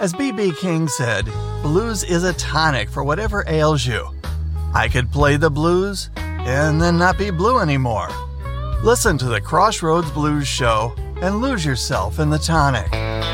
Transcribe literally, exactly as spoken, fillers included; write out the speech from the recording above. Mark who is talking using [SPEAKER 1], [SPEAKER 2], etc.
[SPEAKER 1] As B B King said, blues is a tonic for whatever ails you. I could play the blues and then not be blue anymore. Listen to the Crossroads Blues Show and lose yourself in the tonic.